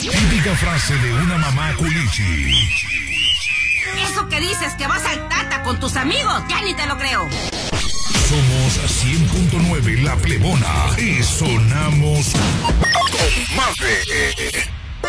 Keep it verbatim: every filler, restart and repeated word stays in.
Típica frase de una mamá culichi. Eso que dices que vas al Tata con tus amigos, ya ni te lo creo. Somos cien punto nueve La Plebona y sonamos con más de...